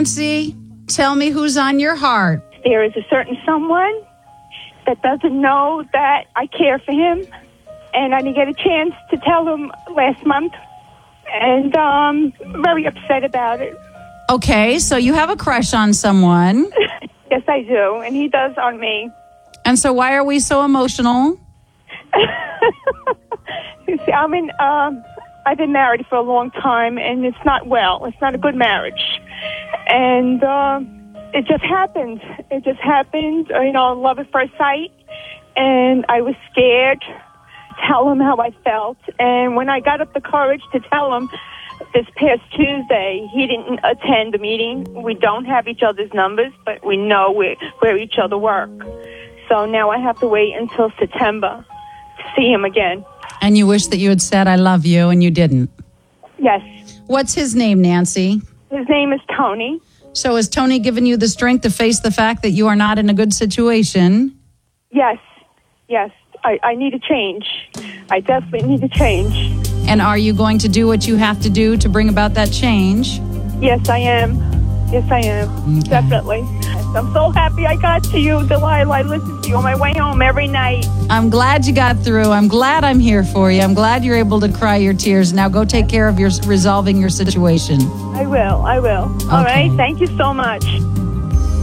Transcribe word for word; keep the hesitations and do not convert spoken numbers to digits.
Nancy, tell me who's on your heart. There is a certain someone that doesn't know that I care for him, and I didn't get a chance to tell him last month, and um, I'm very upset about it. Okay, so you have a crush on someone. Yes, I do, and he does on me. And so why are we so emotional? You see, I mean, um, I've been married for a long time, and it's not well. It's not a good marriage. And uh, it just happened. It just happened, uh, you know, love at first sight. And I was scared to tell him how I felt. And when I got up the courage to tell him this past Tuesday, he didn't attend the meeting. We don't have each other's numbers, but we know where, where each other work. So now I have to wait until September to see him again. And you wish that you had said, I love you, and you didn't. Yes. What's his name, Nancy? His name is Tony. So has Tony given you the strength to face the fact that you are not in a good situation? Yes. Yes. I, I need a change. I definitely need a change. And are you going to do what you have to do to bring about that change? Yes, I am. Yes, I am. Okay. Definitely. I'm so happy I got to you, Delilah. I listen to you on my way home every night. I'm glad you got through. I'm glad I'm here for you. I'm glad you're able to cry your tears. Now go take care of your resolving your situation. I will. I will. Okay. All right. Thank you so much.